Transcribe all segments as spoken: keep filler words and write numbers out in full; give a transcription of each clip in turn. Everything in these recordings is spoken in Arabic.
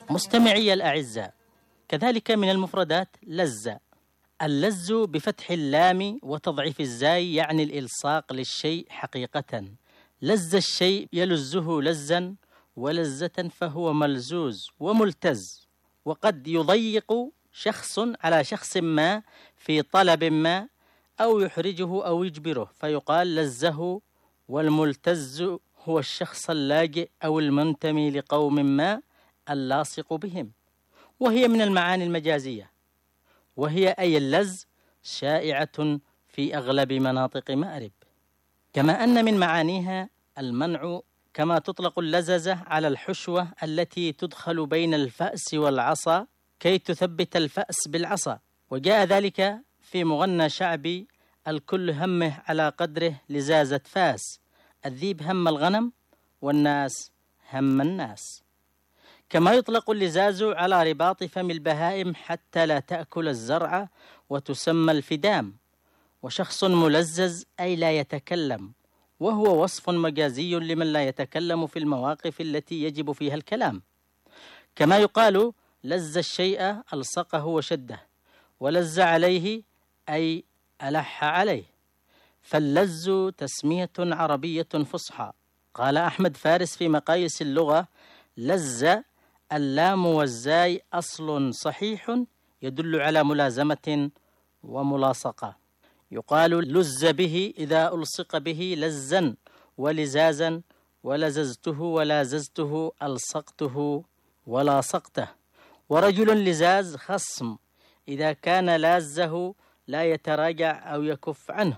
مستمعي الأعزاء، كذلك من المفردات لذ. اللذ بفتح اللام وتضعيف الزاي يعني الإلصاق للشيء حقيقة. لذ الشيء يلزه لزا ولذة، فهو ملزوز وملتز. وقد يضيق شخص على شخص ما في طلب ما أو يحرجه أو يجبره فيقال لزه. والملتز هو الشخص اللاجئ أو المنتمي لقوم ما اللاصق بهم، وهي من المعاني المجازية، وهي أي اللز شائعة في أغلب مناطق مأرب. كما أن من معانيها المنع، كما تطلق اللززة على الحشوة التي تدخل بين الفأس والعصا كي تثبت الفأس بالعصا. وجاء ذلك في مغنى شعبي: الكل همه على قدره لزازة فاس، الذيب هم الغنم والناس هم الناس. كما يطلق اللزاز على رباط فم البهائم حتى لا تأكل الزرع وتسمى الفدام. وشخص ملزز أي لا يتكلم، وهو وصف مجازي لمن لا يتكلم في المواقف التي يجب فيها الكلام. كما يقال لز الشيء ألصقه وشده، ولز عليه أي ألح عليه. فاللز تسمية عربية فصحى. قال أحمد فارس في مقاييس اللغة: لز اللام والزاي أصل صحيح يدل على ملازمة وملاصقة. يقال لز به إذا ألصق به لزا ولزازا، ولززته ولاززته ألصقته ولاصقته. ورجل لزاز خصم إذا كان لازه لا يتراجع أو يكف عنه.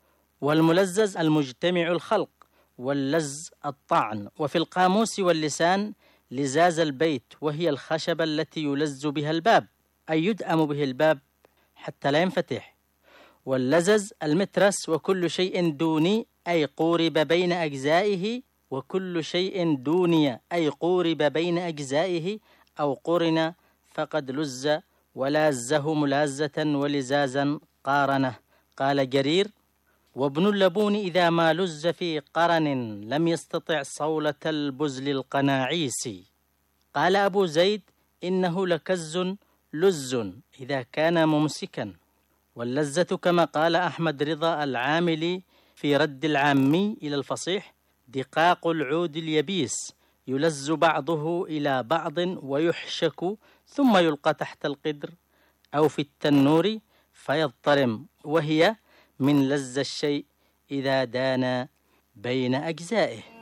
والملزز المجتمع الخلق، واللز الطعن. وفي القاموس واللسان لزاز البيت، وهي الخشبة التي يلز بها الباب، أي يدأم به الباب حتى لا ينفتح. واللزز المترس، وكل شيء دوني أي قورب بين أجزائه، وكل شيء دوني أي قورب بين أجزائه أو قرن فقد لز، ولازه ملازة ولزازا قارنه. قال جرير: وابن اللبون إذا ما لز في قرن لم يستطع صولة البزل القناعيسي. قال أبو زيد: إنه لكز لز إذا كان ممسكا. واللزة كما قال أحمد رضا العاملي في رد العامي إلى الفصيح: دقاق العود اليبيس يلز بعضه إلى بعض ويحشك ثم يلقى تحت القدر أو في التنور فيضطرم، وهي من لز الشيء إذا دان بين أجزائه.